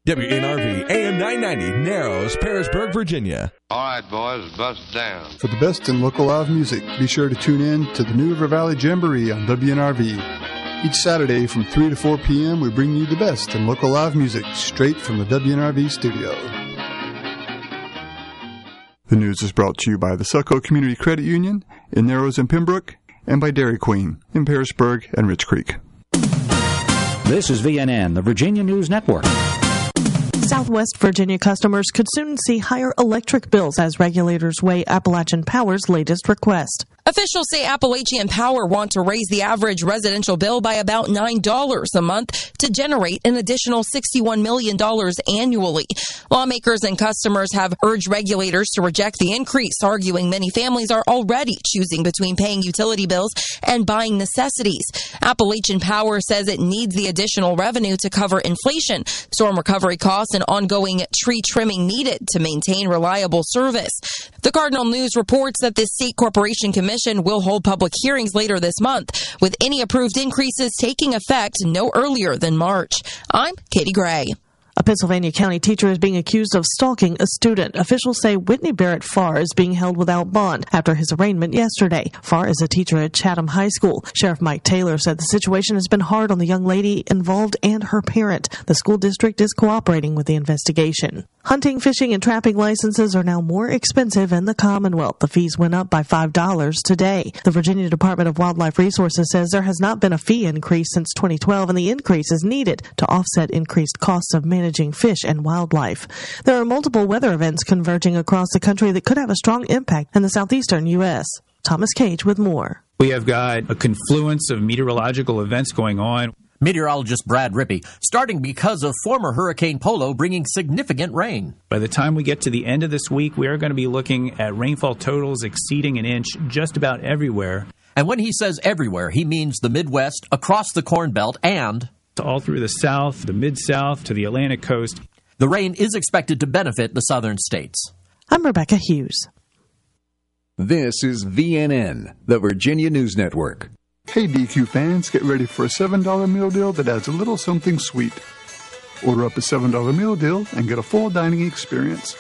WNRV AM 990, Narrows, Parisburg, Virginia. All right, boys, bust down. For the best in local live music, be sure to tune in to the New River Valley Jamboree on WNRV. Each Saturday from 3 to 4 p.m., we bring you the best in local live music straight from the WNRV studio. The news is brought to you by the Succo Community Credit Union in Narrows and Pembroke, and by Dairy Queen in Parisburg and Rich Creek. This is VNN, the Virginia News Network. Southwest Virginia customers could soon see higher electric bills as regulators weigh Appalachian Power's latest request. Officials say Appalachian Power want to raise the average residential bill by about $9 a month to generate an additional $61 million annually. Lawmakers and customers have urged regulators to reject the increase, arguing many families are already choosing between paying utility bills and buying necessities. Appalachian Power says it needs the additional revenue to cover inflation, storm recovery costs, and ongoing tree trimming needed to maintain reliable service. The Cardinal News reports that the State Corporation Commission will hold public hearings later this month, with any approved increases taking effect no earlier than March. I'm Katie Gray. A Pennsylvania County teacher is being accused of stalking a student. Officials say Whitney Barrett Farr is being held without bond after his arraignment yesterday. Farr is a teacher at Chatham High School. Sheriff Mike Taylor said the situation has been hard on the young lady involved and her parent. The school district is cooperating with the investigation. Hunting, fishing, and trapping licenses are now more expensive in the Commonwealth. The fees went up by $5 today. The Virginia Department of Wildlife Resources says there has not been a fee increase since 2012, and the increase is needed to offset increased costs of managing fish and wildlife. There are multiple weather events converging across the country that could have a strong impact in the southeastern U.S. Thomas Cage with more. We have got a confluence of meteorological events going on. Meteorologist Brad Rippey, starting because of former Hurricane Polo bringing significant rain. By the time we get to the end of this week, we are going to be looking at rainfall totals exceeding an inch just about everywhere. And when he says everywhere, he means the Midwest, across the Corn Belt, and all through the South, the Mid-South, to the Atlantic coast. The rain is expected to benefit the southern states. I'm Rebecca Hughes. This is VNN, the Virginia News Network. Hey DQ fans, get ready for a $7 meal deal that adds a little something sweet. Order up a $7 meal deal and get a full dining experience.